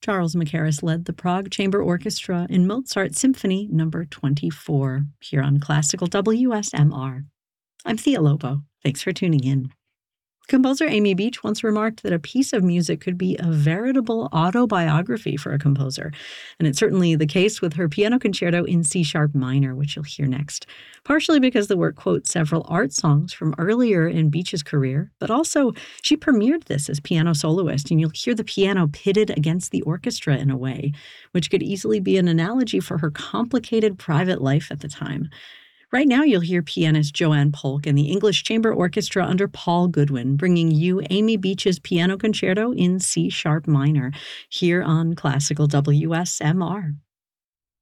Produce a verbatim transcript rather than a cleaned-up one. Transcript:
Charles Mackerras led the Prague Chamber Orchestra in Mozart's Symphony Number twenty-four, here on Classical W S M R. I'm Thea Lobo. Thanks for tuning in. Composer Amy Beach once remarked that a piece of music could be a veritable autobiography for a composer, and it's certainly the case with her piano concerto in C-sharp minor, which you'll hear next, partially because the work quotes several art songs from earlier in Beach's career, but also she premiered this as piano soloist, and you'll hear the piano pitted against the orchestra in a way, which could easily be an analogy for her complicated private life at the time. Right now, you'll hear pianist Joanne Polk and the English Chamber Orchestra under Paul Goodwin bringing you Amy Beach's piano concerto in C-sharp minor here on Classical W S M R.